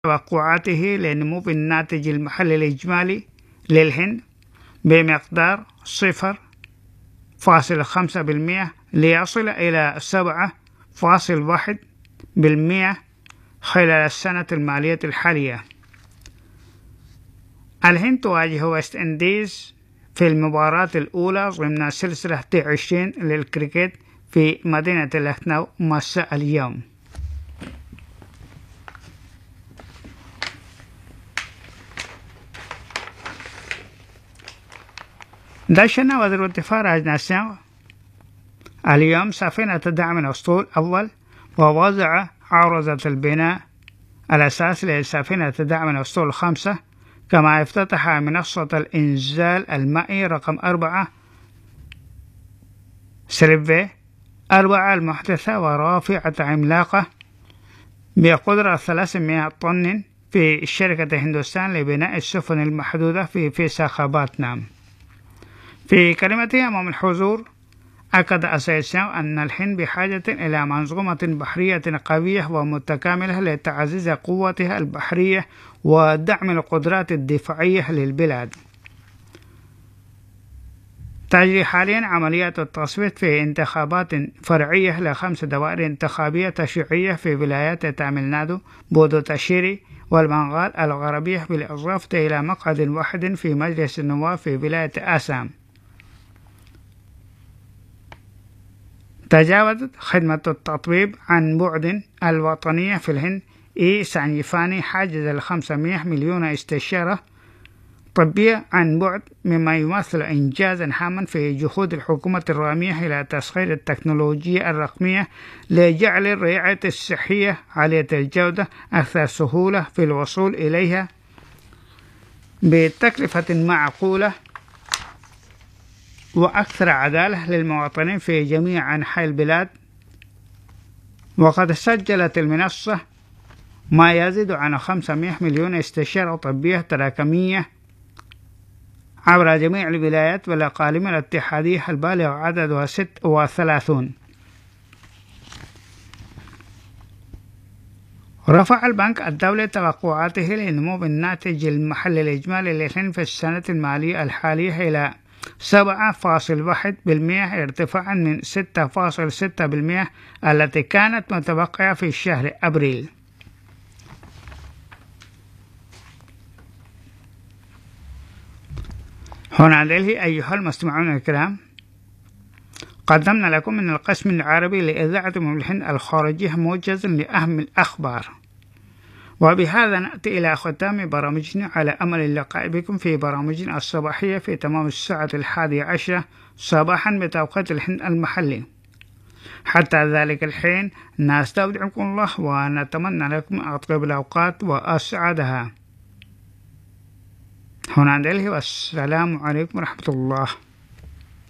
توقعاته لنمو الناتج المحلي الإجمالي للهند بمقدار 0.5% ليصل إلى 7.1% خلال السنة المالية الحالية. الهند تواجه ويست إنديز في المباراة الأولى ضمن سلسلة T20 للكريكت في مدينة لخنو مساء اليوم. دشن وزير الدفاع راجناث سينغ اليوم سفينة دعم الأسطول أول ووضع عرضة البناء الأساس لسفينة دعم الأسطول 5، كما افتتح منصة الإنزال المائي رقم 4 سليفي 4 المحدثة ورافعة عملاقة بقدرة 300 طن في شركة هندوستان لبناء السفن المحدودة في فيساخاباتنام. في كلمته أمام الحضور أكد السيد سينغ أن الهند بحاجة إلى منظومة بحرية قوية ومتكاملة لتعزيز قوتها البحرية ودعم القدرات الدفاعية للبلاد. تجري حاليا عمليات التصويت في انتخابات فرعية ل5 دوائر انتخابية تشريعية في ولايات تاميل نادو، بودوتشيري والبنغال الغربية، بالإضافة إلى مقعد واحد في مجلس النواب في ولاية آسام. تجاوزت خدمة التطبيب عن بعد الوطنية في الهند سانجيفاني حاجز 500 مليون استشارة طبية عن بعد، مما يمثل إنجازا هاما في جهود الحكومة الرامية إلى تسخير التكنولوجيا الرقمية لجعل الرعاية الصحية عالية الجودة أكثر سهولة في الوصول إليها بتكلفة معقولة وأكثر عدالة للمواطنين في جميع أنحاء البلاد. وقد سجلت المنصة ما يزيد عن 500 مليون استشارة طبية تراكمية عبر جميع الولايات والأقاليم الاتحادية البالغ عددها 36. رفع البنك الدولي توقعاته لنمو الناتج المحلي الإجمالي للهند في السنة المالية الحالية إلى 7.1%، ارتفاعا من 6.6% التي كانت متوقعة في شهر أبريل. هنا دلهي. أيها المستمعون الكرام، قدمنا لكم من القسم العربي لإذاعة الهند الخارجية موجزا لأهم الأخبار، وبهذا نأتي إلى ختام برامجنا، على أمل اللقاء بكم في برامجنا الصباحية في تمام الساعة 11 صباحا بتوقيت الهند المحلي. حتى ذلك الحين نستودعكم الله ونتمنى لكم أطيب الأوقات وأسعدها. هنا دلهي، والسلام عليكم ورحمة الله.